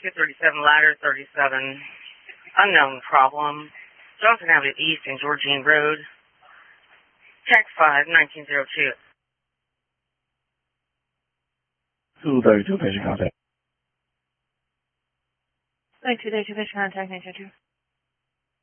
237, ladder 37, unknown problem, Johnson Avenue East and Georgine Road, TAC 5, 1902. 232 patient contact. 232 patient contact, 902.